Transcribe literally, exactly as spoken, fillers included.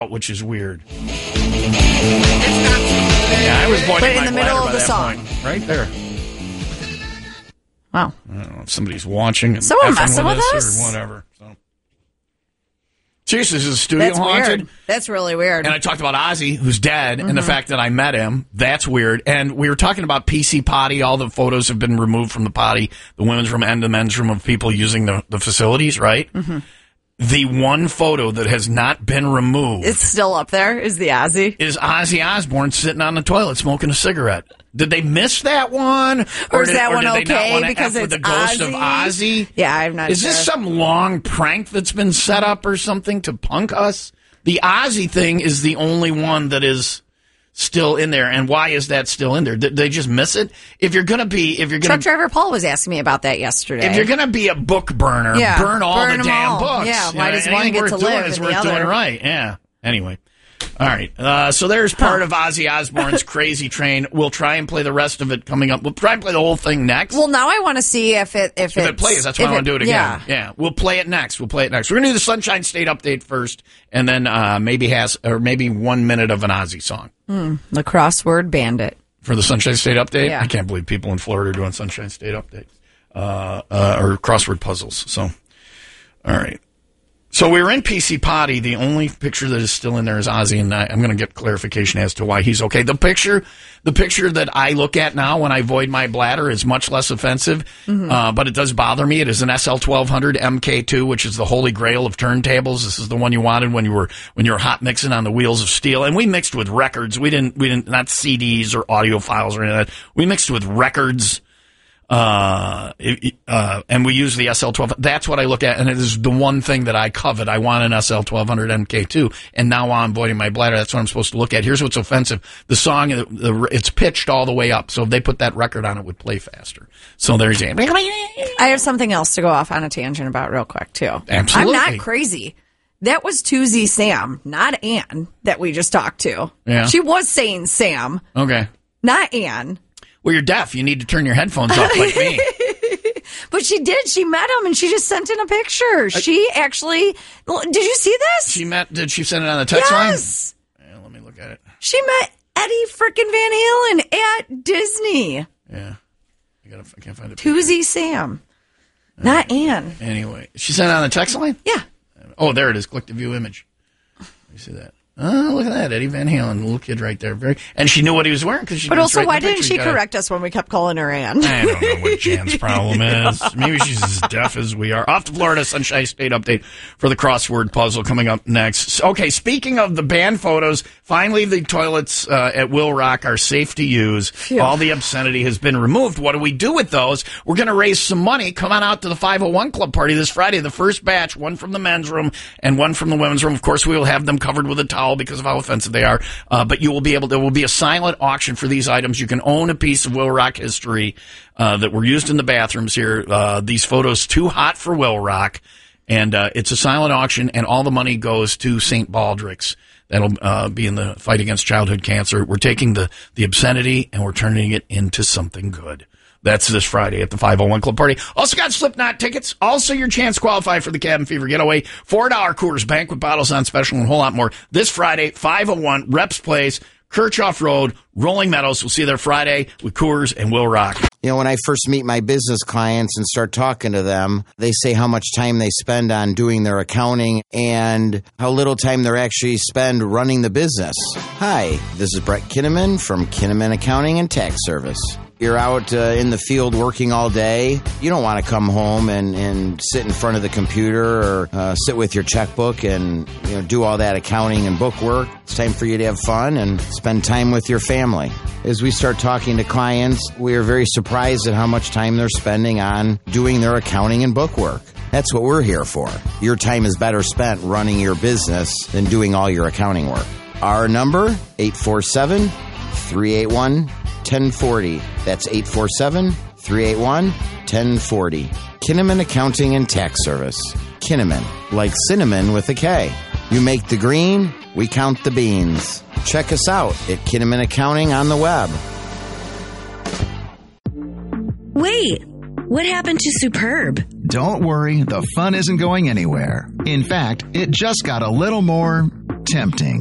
which is weird. It's not. Yeah, I was voiding But in my the middle bladder of by the that song. point. Right there. Wow. I don't know if somebody's watching and Someone effing messing with us, us? or whatever. So. Seriously, this is studio That's haunted. weird. That's really weird. And I talked about Ozzy, who's dead, Mm-hmm. and the fact that I met him. That's weird. And we were talking about P C Potty. All the photos have been removed from the potty, the women's room and the men's room, of people using the, the facilities, right? Mm-hmm. The one photo that has not been removed It's still up there. Is the Ozzy? is Ozzy Osbourne sitting on the toilet smoking a cigarette. Did they miss that one? Or is did, that or one did they not okay wanna because F with it's the ghost Ozzy? of Ozzy? Yeah, I'm not Is sure. this some long prank that's been set up or something to punk us? The Ozzy thing is the only one that is still in there. And why is that still in there? Did they just miss it? If you're going to be, if you're going Truck to, driver Paul was asking me about that yesterday. if you're going to be a book burner, Yeah, burn all burn the 'em damn all. books. Yeah, You why know, does one anything get worth to doing live is and the worth doing other? right. Yeah. Anyway. All right. Uh, so there's part Huh. of Ozzy Osbourne's Crazy Train. We'll try and play the rest of it coming up. We'll try and play the whole thing next. Well, now I want to see if it if, If it it's- plays, that's why if I want to do it again. Yeah. Yeah, we'll play it next. We'll play it next. We're gonna do the Sunshine State update first, and then uh, maybe has or maybe one minute of an Ozzy song Hmm. The crossword bandit. for the Sunshine State update. Yeah. I can't believe people in Florida are doing Sunshine State updates uh, uh, or crossword puzzles. So, all right. So we were in P C Potty. The only picture that is still in there is Ozzy, and I, I'm going to get clarification as to why he's okay. The picture, the picture that I look at now when I void my bladder is much less offensive, Mm-hmm. uh, but it does bother me. It is an S L twelve hundred M K two, which is the holy grail of turntables. This is the one you wanted when you were when you were hot mixing on the wheels of steel, and we mixed with records. We didn't we didn't not C Ds or audio files or anything like that. We mixed with records. Uh, it, uh, and we use the S L twelve. That's what I look at, and it is the one thing that I covet. I want an S L twelve hundred M K two, and now I'm voiding my bladder. That's what I'm supposed to look at. Here's what's offensive: the song, the, the, it's pitched all the way up, so if they put that record on, it would play faster. So there's a. I have something else to go off on a tangent about real quick too. Absolutely. I'm not crazy. That was Tuesday Sam, not Ann, that we just talked to. Yeah. She was saying Sam, Okay. not Ann. Well, you're deaf. You need to turn your headphones off like me. But she did. She met him and she just sent in a picture. She actually. Did you see this? She met. Did she send it on the text yes. line? Yeah, let me look at it. She met Eddie frickin' Van Halen at Disney. Yeah. I gotta. I can't find it. Tuesday Sam, not Ann. Anyway, she sent it on the text line. Yeah. Oh, there it is. Click to view image. Let me see that. Oh, look at that. Eddie Van Halen, little kid right there. Very, and she knew what he was wearing because she. But also, why didn't she correct? correct us when we kept calling her Ann? I don't know what Jan's problem is. Maybe she's as deaf as we are. Off to Florida, Sunshine State update for the crossword puzzle coming up next. Okay, speaking of the band photos, finally the toilets uh, at Will Rock are safe to use. Phew. All the obscenity has been removed. What do we do with those? We're going to raise some money. Come on out to the five oh one Club party this Friday. The first batch, one from the men's room and one from the women's room. Of course, we will have them covered with a towel because of how offensive they are. Uh, but you will be able, there will be a silent auction for these items. You can own a piece of Will Rock history uh, that were used in the bathrooms here. Uh, these photos, too hot for Will Rock. And uh, it's a silent auction, and all the money goes to Saint Baldrick's. That'll uh, be in the fight against childhood cancer. We're taking the, the obscenity and we're turning it into something good. That's this Friday at the five oh one Club party. Also got Slipknot tickets. Also your chance to qualify for the Cabin Fever getaway. four dollar Coors Banquet bottles on special and a whole lot more. This Friday, five oh one Reps Place, Kirchhoff Road, Rolling Meadows. We'll see you there Friday with Coors and Will Rock. You know, when I first meet my business clients and start talking to them, they say how much time they spend on doing their accounting and how little time they actually spend running the business. Hi, this is Brett Kinnaman from Kinnaman Accounting and Tax Service. You're out uh, in the field working all day. You don't want to come home and, and sit in front of the computer or uh, sit with your checkbook and you know do all that accounting and book work. It's time for you to have fun and spend time with your family. As we start talking to clients, we are very surprised at how much time they're spending on doing their accounting and book work. That's what we're here for. Your time is better spent running your business than doing all your accounting work. Our number, eight four seven, three eight one, one oh four oh. That's eight four seven, three eight one, one oh four oh. Kinnaman Accounting and Tax Service. Kinnaman, like cinnamon with a K. You make the green, we count the beans. Check us out at Kinnaman Accounting on the web. Wait, what happened to Superb? Don't worry, the fun isn't going anywhere. In fact, it just got a little more Tempting.